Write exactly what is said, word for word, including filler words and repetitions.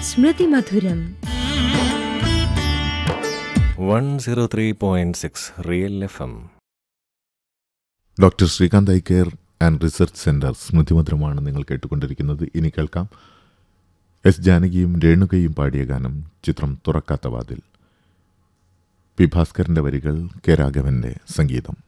സ്മൃതി മധുരം one zero three point six real F M. Doctor Srikanth eye care and research centre സ്മൃതിമധുരമാണ് നിങ്ങൾ കേട്ടുകൊണ്ടിരിക്കുന്നത്. ഇനി കേൾക്കാം എസ് ജാനകിയും രേണുകയും പാടിയ ഗാനം, ചിത്രം തുറക്കാത്ത വാതിൽ. പി ഭാസ്കരന്റെ വരികൾ, കെ രാഘവന്റെ സംഗീതം.